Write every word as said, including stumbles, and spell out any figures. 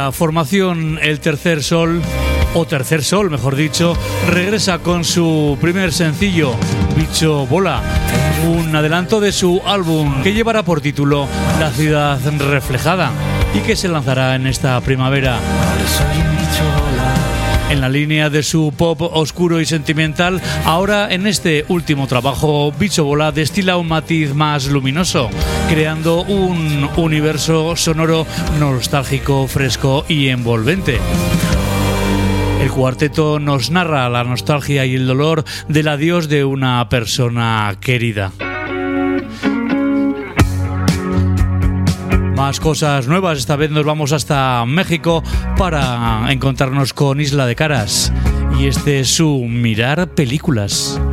La formación El Tercer Sol, o Tercer Sol mejor dicho, regresa con su primer sencillo, Bicho Bola, un adelanto de su álbum que llevará por título La Ciudad Reflejada y que se lanzará en esta primavera. En la línea de su pop oscuro y sentimental, ahora en este último trabajo, Bicho Bola destila un matiz más luminoso, creando un universo sonoro nostálgico, fresco y envolvente. El cuarteto nos narra la nostalgia y el dolor del adiós de una persona querida. Más cosas nuevas, esta vez nos vamos hasta México para encontrarnos con Isla de Caras y este es su Mirar Películas.